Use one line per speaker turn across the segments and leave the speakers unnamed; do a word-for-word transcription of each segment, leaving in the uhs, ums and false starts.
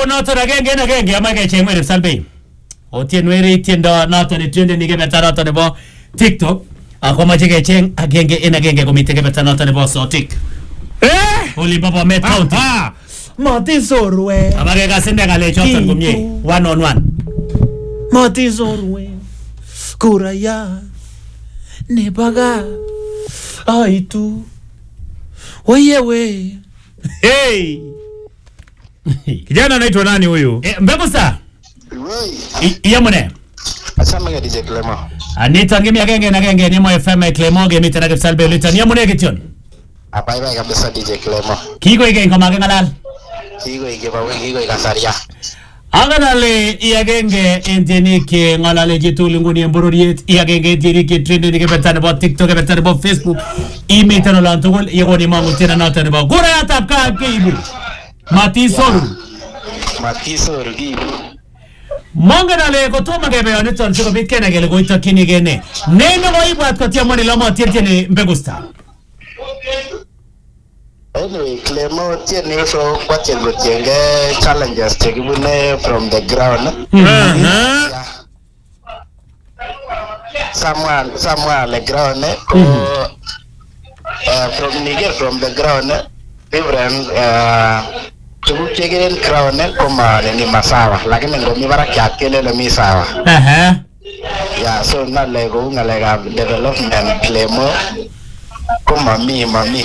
noto agenge na agenge amaga chengwe Salbe. Otienweri tiendo noto ni trend ni gebeta noto nebo TikTok. Akoma chege cheng agenge en agenge komite gebeta noto nebo Sotik.
Eh?
Oli baba met county.
Mati sorwe.
Amaga kasende gale choton komye one on one.
Mati sorwe. Kuraya. Nebaga. Aitu. Wewe.
Hey. Kijana anaitwa nani huyu?
Eh, Mbebusa.
Wei.
Iyamune.
Asama ga D J Clement.
Anita ngimi agenge na agenge ni mo F M Clement ge mitana Salbe Lutan. Iyamune kition.
Abai bai kabisa D J Clement.
Kiko ige ngoma ngalal.
Kigo ige ba wengi go kasaria.
Aganale iagenge enteni ke ngalale jitul nguni embororiet iagenge diri ke trend ni ke betane bo TikTok ke betane bo Facebook imetano lantugol yegoni mangu tena notane bo gora atap ka keibu Mati soru
Mati soru gibu
Manganale ko toma ke be oniton siko bitkene gele go itakini gene neno go ibu at kotia moni lama tirtene Mbegusta.
Anyway, Clement tiene so kwati ngo tienge challenges tegibune from the ground.
Mhm. Yeah.
Someone someone the ground eh or uh, from Niger from the ground eh different uh to tegen ground eh koma ni masawa lakini ngomi baraka kelele mi sawa.
Aha.
Yeah, so na lego ngalega development Clement koma mi mami.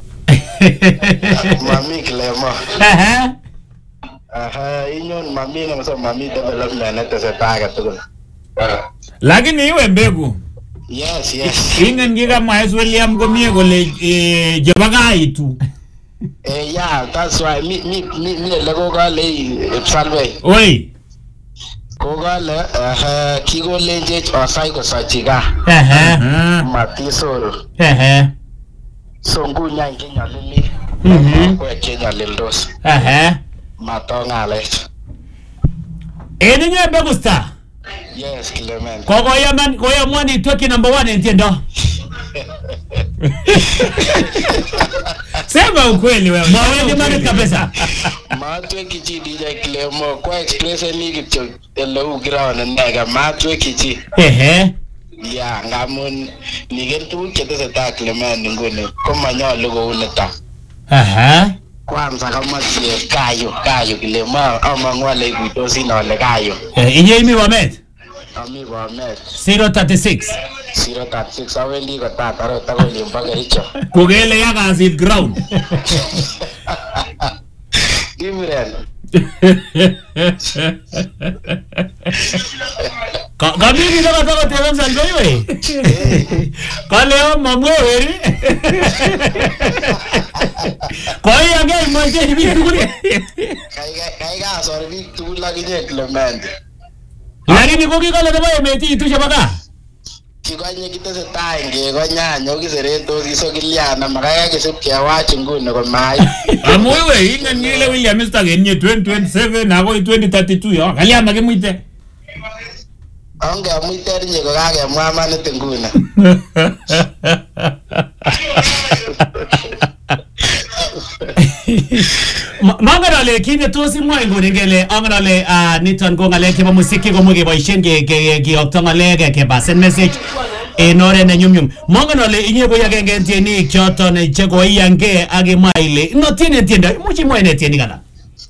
Mami Clement.
Aha.
Aha, inyon mami na so mami development na tese taga tu.
Lakini iwe Mbegu.
Yes, yes.
Ingen ngiga Maes William gomie gole eh jabaga itu.
Eh yeah, that's why me me me me lego gale Salwe.
Oi.
Ko gale aha kigo lenje osai ko sachiga.
Aha.
Mati solo.
Aha.
So ngunya ngenya lili.
Mhm.
Ko Kenya lildos.
Aha.
Matonga les.
Eninye Mbegusta.
Yes, Clement.
Koko yaman ko yamwani toki number one entiendo. Sema ukweli wewe. Mwaweni mani kabisa.
Matwe kichi D J Clement kwa express ni kicho hello ground ndaga matwe kichi.
Ehe.
Ya ngamun nigen tu chete ta Clement ngune koma nyalo go uneta.
Aha.
Kwanza kama sie kayo kayo Clement ama ngwale kutosi na wale kayo.
Eh, inye imi wamet.
Ami wa met
zero three six.
zero thirty-six awendi ko tataro tago limbaga hicho.
Kugele ya gazit ground.
Imren.
Kami ni dapat dapat teman Salbe we. Kalau mamu weri. Kau yang gay macam ni biar kuli.
Kai kai ga sorry bi tu lagi je Clement.
Lagi ni kau kalau dapat meti itu siapa kah?
Kigwanye kitese tainge gonyanyo kisereto kisokiliana makaya kisip kiawachi ngune ko mai.
Amuwe ingen ngile William Mister genye twenty twenty-seven ako twenty thirty-two yo. Kaliama kemuite.
Onge amuiter nye ko kage mwama nete ngune.
Manganale kine tosi mwa ngone ngele anganale a niton ko ngale ke musiki ko muge boishen ke ke ke oktongale ke ke basen message e nore na nyumyum manganale inye ko yage ngenti ni kyoto ne chego yange age maile no tiene tienda muchi mwa ne tieni kana.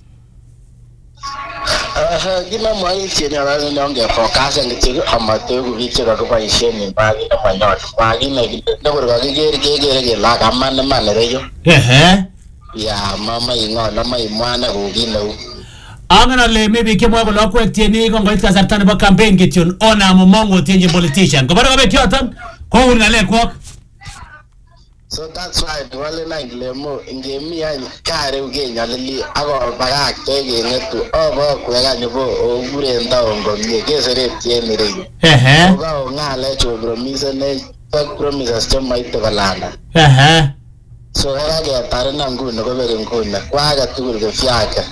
Eh gina mai tienya la ne onge focus ngiti amate ku biche ko boishen ni bagi na manyo. Bagi ne ndogor ga gere gere ge la kamane manere yo.
Ehe.
Ya mama ingo na mai mwana ko gino.
Anganale maybe kemwa ko lokwe tieni ko ngoit kasartan ba campaign kitun ona mo mongo tieni politician ko bara be kyotan ko unale ko.
So that's why the wale na ngilemo ngemi ya kare ugenya lili ago baga tege ngetu obo kwega nyebo ogure ndongo ngekesere tieni re.
Ehe.
Oga ngale cho promise ne tak promises chama ite balanda.
Ehe.
So era ge tarana ngune ko bere ngune kwaga tugul ge fiaka.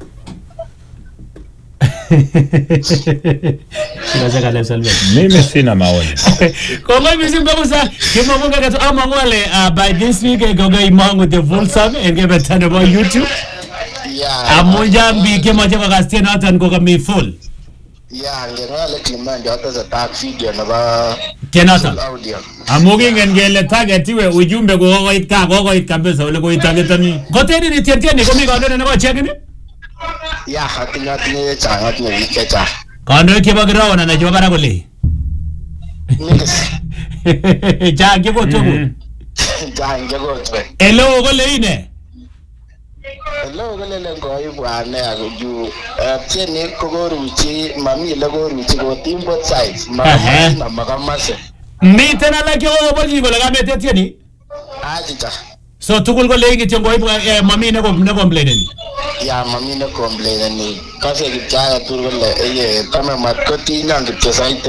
Tunataka leo Salbe.
Mimi sina maoni.
Kwa hiyo mimi Mbegusta kama munga katu ama ngwale by this week go go imango the full sum and give it on about YouTube.
Yeah.
Amu jambi kemoche kokas tienoton ko kami full.
Yeah, ngeng'ole Clement yotesetai video nebo
Tienoton.
audio.
Amu kingen kele target iwe ujumbe kokoit ka kokoit kabisa ole koit targetani.
Koteni ni tien tieni komi kandoindet nebo chekini?
Yeah, atinye atinye chang atinye biik chechang.
Kandoik chebo Kiraon anan chebo barak kole?
Mix.
Chang chebo tugul.
Chang chekotwe.
Hello kole ine?
Hello kolelen koibwane akuju tieni kokoruchi mami ile koruchi kotim both sides.
Ehe.
Mama kamase.
Miten alak chekoborchi kole kamete tieni?
Achicha.
So tugul kole kityo koib eh, mami ne kom- ne complaineni.
Ya mami ne complaineni. Kase kipchaya tugul kole eye tame mat kotinyan kityo saite.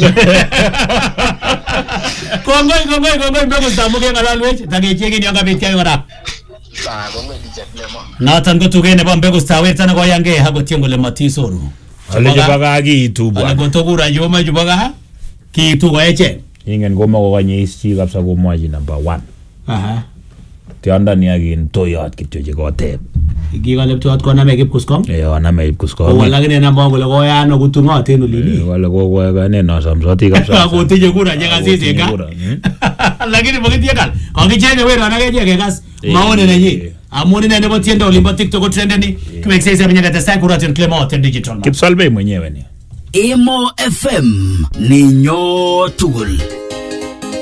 Kongoi kongoi kongoi mbegu stamu kengalalwech takechekini yon kabit kiai kora.
Sa kongwe diche Clement.
Noton ko tuget nebo mbegu star wertana koyange akotien kole matisoru.
Ole chebo kaa kiitu
Ale
bwana.
kotokura yoma chebo kaa kiitu ko eche.
Ingen koma kokanye ischi kabisa komwachi number one.
Aha.
Tiondoni akin toyot kityo chekoteb.
Kikalep tuat koname kipkuskong.
Eh oname ipkuskong.
Ko lakini namba kole koyano kutungoten olini.
Wale kokwe ne no samsoti kabisa.
Akotinye kura chekasisi ka. Lakini mokitie kal. Kokichenge wero anakeje kekas maone nenyi. Amun ine nebo tiendo olimbo TikTok ko trendeni. Kimeksese mwenye katestai kuratin Clement digital.
Kipsalbe mwenyewe ni.
Emo F M ninyo tugul.